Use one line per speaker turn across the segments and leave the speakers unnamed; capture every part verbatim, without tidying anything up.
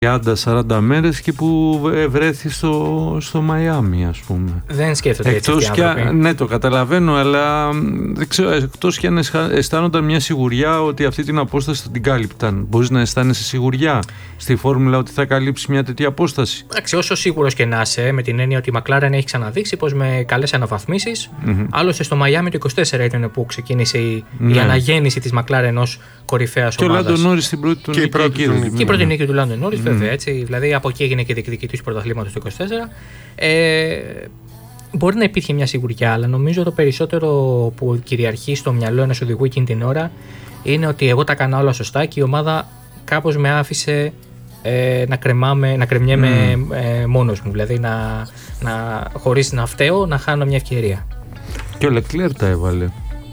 τριάντα σαράντα μέρες και που βρέθη στο, στο Μαϊάμι, ας πούμε.
Δεν σκέφτονται
εκτός
έτσι αυτοί οι άνθρωποι.
Ναι, το καταλαβαίνω, αλλά δεν ξέρω, εκτός και αν αισθάνονταν μια σιγουριά ότι αυτή την απόσταση θα την κάλυπταν. Μπορείς να αισθάνεσαι σιγουριά στη φόρμουλα ότι θα καλύψει μια τέτοια απόσταση?
Εντάξει, όσο σίγουρος και να είσαι, με την έννοια ότι η McLaren έχει ξαναδείξει πως με καλές αναβαθμίσεις. Mm-hmm. Άλλωστε στο Μαϊάμι το είκοσι τέσσερα ήταν που ξεκίνησε η, ναι. η αναγέννηση της McLaren ως κορυφαίας ομάδας.
Και ο Λάντο Νόρις στην πρώτη του νίκη.
Και η πρώτη νίκη του Λάντο Νόρις, βέβαια. Έτσι, δηλαδή από εκεί έγινε και διεκδικητής του πρωταθλήματος το είκοσι τέσσερα. Ε, μπορεί να υπήρχε μια σιγουριά, αλλά νομίζω το περισσότερο που κυριαρχεί στο μυαλό ενός οδηγού εκείνη την ώρα είναι ότι εγώ τα έκανα όλα σωστά και η ομάδα κάπως με άφησε ε, να, κρεμάμε, να κρεμιέμαι mm. ε, μόνος μου. Δηλαδή να, να, χωρίς να φταίω να χάνω μια ευκαιρία.
Και ο Λεκλέρ τα έβαλε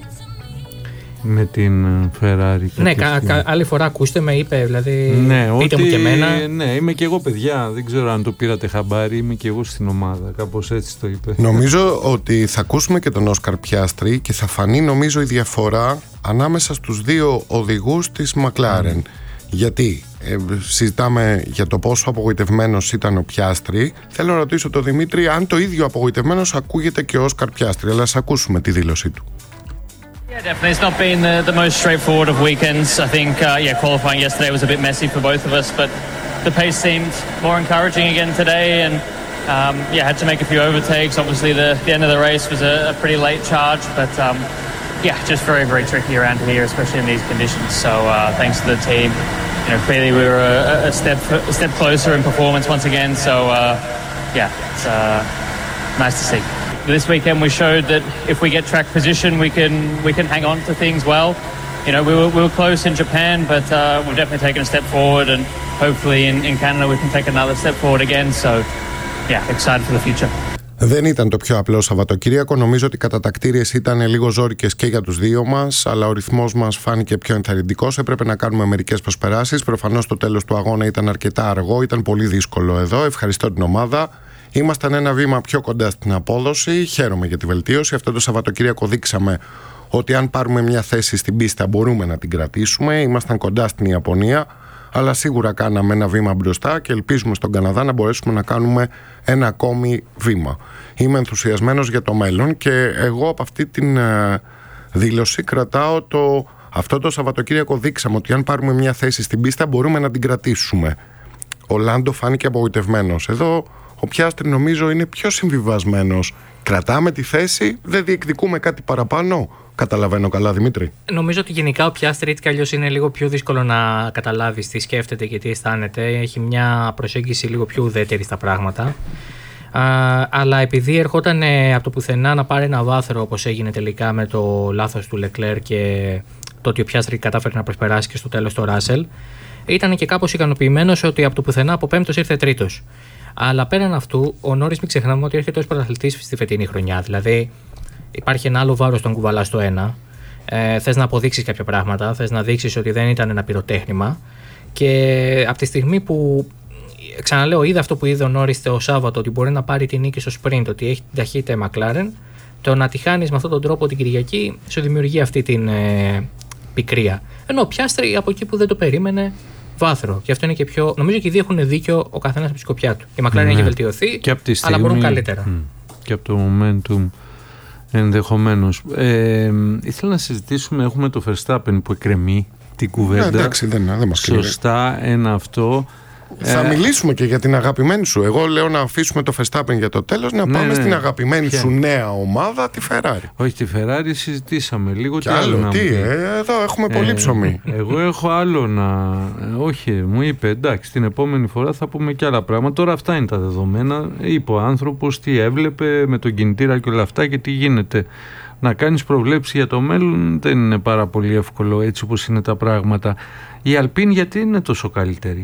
με την Ferrari.
Ναι, κα, κα, άλλη φορά ακούστε με, είπε, δηλαδή
ναι,
πείτε
ότι,
μου και εμένα.
Ναι, είμαι και εγώ, παιδιά, δεν ξέρω αν το πήρατε χαμπάρι, είμαι και εγώ στην ομάδα, κάπως έτσι το είπε.
Νομίζω ότι θα ακούσουμε και τον Όσκαρ Πιάστρι και θα φανεί νομίζω η διαφορά ανάμεσα στους δύο οδηγούς της McLaren. Mm. Γιατί ε, συζητάμε για το πόσο απογοητευμένος ήταν ο Πιάστρι. Θέλω να ρωτήσω τον Δημήτρη αν το ίδιο απογοητευμένος ακούγεται και ο Όσκαρ Πιάστρι, αλλά ας ακούσουμε τη δήλωσή του.
Yeah, definitely. It's not been the, the most straightforward of weekends. I think, uh, yeah, qualifying yesterday was a bit messy for both of us, but the pace seemed more encouraging again today, and um, yeah, had to make a few overtakes. Obviously, the, the end of the race was a, a pretty late charge, but um, yeah, just very, very tricky around here, especially in these conditions. So uh, thanks to the team. You know, clearly we were a, a step a step closer in performance once again. So uh, yeah, it's uh, nice to see. This weekend we showed that if we get track position, we can we can hang on to things well. You know, we were we were close in Japan, but uh, we've definitely taken a step forward, and hopefully in, in Canada we can take another step forward again. So, yeah, excited for the future.
Δεν ήταν το πιο απλό Σαββατοκύριακο. Νομίζω ότι οι κατατακτήριες ήταν λίγο ζόρικες και για τους δύο μας, αλλά ο ρυθμός μας φάνηκε πιο ενθαρρυντικός. Έπρεπε να κάνουμε μερικές προσπεράσεις. Προφανώς το τέλος του αγώνα ήταν αρκετά αργό, ήταν πολύ δύσκολο εδώ. Ευχαριστώ την ομάδα. Ήμασταν ένα βήμα πιο κοντά στην απόδοση. Χαίρομαι για τη βελτίωση. Αυτό το Σαββατοκύριακο δείξαμε ότι αν πάρουμε μια θέση στην πίστα μπορούμε να την κρατήσουμε. Ήμασταν κοντά στην Ιαπωνία, αλλά σίγουρα κάναμε ένα βήμα μπροστά και ελπίζουμε στον Καναδά να μπορέσουμε να κάνουμε ένα ακόμη βήμα. Είμαι ενθουσιασμένος για το μέλλον και εγώ από αυτή την ε, δήλωση κρατάω το... Αυτό το Σαββατοκύριακο δείξαμε ότι αν πάρουμε μια θέση στην πίστα μπορούμε να την κρατήσουμε. Ο Λάντο φάνηκε απογοητευμένος. Εδώ ο Πιάστρι νομίζω είναι πιο συμβιβασμένος. Κρατάμε τη θέση, δεν διεκδικούμε κάτι παραπάνω. Καταλαβαίνω καλά, Δημήτρη?
Νομίζω ότι γενικά ο Πιάστρι έτσι κι αλλιώς είναι λίγο πιο δύσκολο να καταλάβεις τι σκέφτεται και τι αισθάνεται. Έχει μια προσέγγιση λίγο πιο ουδέτερη στα πράγματα. Α, αλλά επειδή ερχόταν από το πουθενά να πάρει ένα βάθρο, όπως έγινε τελικά με το λάθος του Λεκλέρ και το ότι ο Πιάστρι κατάφερε να προσπεράσει και στο τέλος το Ράσελ, ήταν και κάπως ικανοποιημένος ότι από το πουθενά από πέμπτος ήρθε τρίτος. Αλλά πέραν αυτού, ο Νόρις μην ξεχνάμε ότι έρχεται ως πρωταθλητής στη φετινή χρονιά. Δηλαδή, υπάρχει ένα άλλο βάρος στον κουβαλά στο ένα. Ε, θες να αποδείξεις κάποια πράγματα, θες να δείξεις ότι δεν ήταν ένα πυροτέχνημα. Και από τη στιγμή που, ξαναλέω, είδε αυτό που είδε ο Νόρις το Σάββατο, ότι μπορεί να πάρει την νίκη στο sprint, ότι έχει την ταχύτητα η McLaren, το να τη χάνεις με αυτόν τον τρόπο την Κυριακή σου δημιουργεί αυτή την ε, πικρία. Ενώ ο Πιάστρι από εκεί που δεν το περίμενε, βάθρο. Και αυτό είναι και πιο. Νομίζω και οι δύο έχουν δίκιο ο καθένας από τη σκοπιά του. Η McLaren ναι. έχει βελτιωθεί, και στιγμή, αλλά μπορούν καλύτερα. Mm,
και από το momentum ενδεχομένως. Ε, ήθελα να συζητήσουμε, έχουμε το Verstappen που εκκρεμεί την κουβέντα.
Ναι, εντάξει, δεν, δεν μας κρύβει.
Σωστά, ένα αυτό.
Θα ε, μιλήσουμε και για την αγαπημένη σου. Εγώ λέω να αφήσουμε το Verstappen για το τέλος, να ναι, πάμε ναι, στην αγαπημένη ποια? σου νέα ομάδα, τη Ferrari.
Όχι, τη Ferrari συζητήσαμε λίγο.
Και άλλο, άλλο τι, ε, εδώ έχουμε ε, πολύ ψωμί.
Εγώ έχω άλλο να... Όχι, μου είπε, εντάξει, την επόμενη φορά θα πούμε και άλλα πράγματα. Τώρα αυτά είναι τα δεδομένα. Είπε ο άνθρωπος τι έβλεπε με τον κινητήρα και όλα αυτά και τι γίνεται. Να κάνεις προβλέψεις για το μέλλον δεν είναι πάρα πολύ εύκολο έτσι όπως είναι τα πράγματα. Η Alpine γιατί είναι τόσο καλύτερη?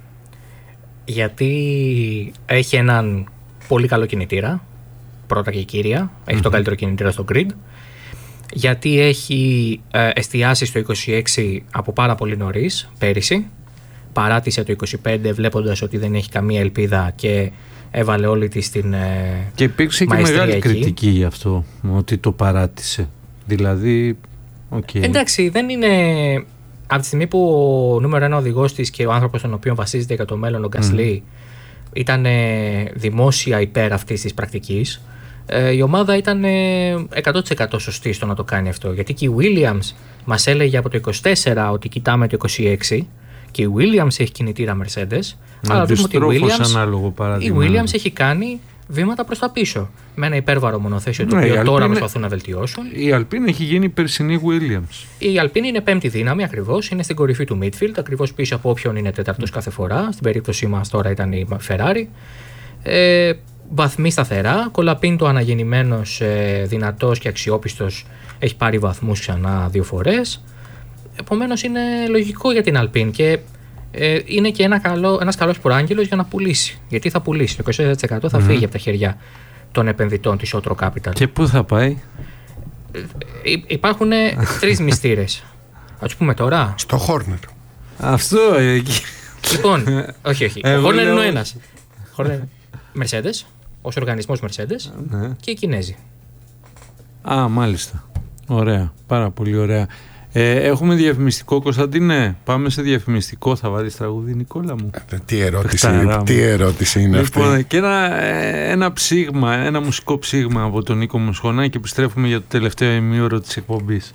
Γιατί έχει έναν πολύ καλό κινητήρα, πρώτα και κύρια, έχει mm-hmm. το καλύτερο κινητήρα στο grid. Γιατί έχει ε, εστιάσει στο είκοσι έξι από πάρα πολύ νωρίς, πέρυσι. Παράτησε το είκοσι πέντε βλέποντας ότι δεν έχει καμία ελπίδα και έβαλε όλη της την ε,
και υπήρξε και μεγάλη εκεί. Κριτική γι' αυτό, ότι το παράτησε. Δηλαδή, okay.
Εντάξει, δεν είναι... από τη στιγμή που ο νούμερο ένα οδηγός της και ο άνθρωπος στον οποίο βασίζεται για το μέλλον, ο Γκασλί, mm. ήταν δημόσια υπέρ αυτής της πρακτικής, η ομάδα ήταν εκατό τοις εκατό σωστή στο να το κάνει αυτό. Γιατί και η Williams μας έλεγε από το είκοσι τέσσερα ότι κοιτάμε το είκοσι έξι και η Williams έχει κινητήρα Mercedes. Αλλά βλέπουμε ότι η Williams, η Williams έχει κάνει βήματα προς τα πίσω. Με ένα υπέρβαρο μονοθέσιο το οποίο τώρα προσπαθούν να βελτιώσουν.
Η Alpine έχει γίνει περσινή Williams.
Η Alpine είναι πέμπτη δύναμη ακριβώς. Είναι στην κορυφή του midfield, ακριβώς πίσω από όποιον είναι τέταρτος mm. κάθε φορά. Στην περίπτωσή μας τώρα ήταν η Ferrari. Ε, βαθμοί σταθερά. Κολαπίντο αναγεννημένος, ε, δυνατός και αξιόπιστος, έχει πάρει βαθμούς ξανά δύο φορές. Επομένως είναι λογικό για την Alpine και ε, είναι και ένα καλό, ένας καλός προάγγελος για να πουλήσει. Γιατί θα πουλήσει. Το είκοσι τέσσερα τοις εκατό θα mm-hmm. φύγει από τα χέρια των επενδυτών της Otro Capital.
Και πού θα πάει?
Ε, υπάρχουν τρεις μυστήρες. Θα τους πούμε τώρα.
Στο Horner.
Αυτό εκεί.
Λοιπόν, όχι, όχι. Ο Horner είναι ο ένας. Mercedes, ως οργανισμός Mercedes ναι. και οι Κινέζοι.
Α, μάλιστα. Ωραία. Πάρα πολύ ωραία. Ε, έχουμε διαφημιστικό, Κωνσταντίνε. Πάμε σε διαφημιστικό. Θα βάλεις τραγούδι, Νικόλα μου?
Ε, τι, ερώτηση, τι ερώτηση είναι
λοιπόν,
αυτή?
Και ένα, ένα ψήγμα, ένα μουσικό ψήγμα από τον Νίκο Μοσχονά και επιστρέφουμε για το τελευταίο ημίωρο της εκπομπής.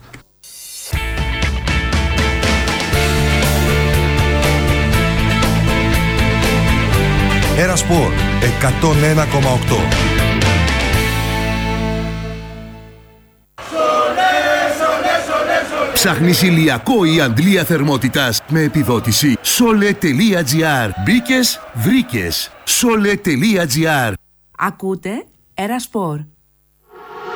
Ερασπορ εκατόν ένα κόμμα οκτώ. Ψάχνεις ηλιακό ή αντλία θερμότητας με επιδότηση? Sole.gr. Μπήκες, βρήκες. Sole.gr.
Ακούτε Ερασπορ.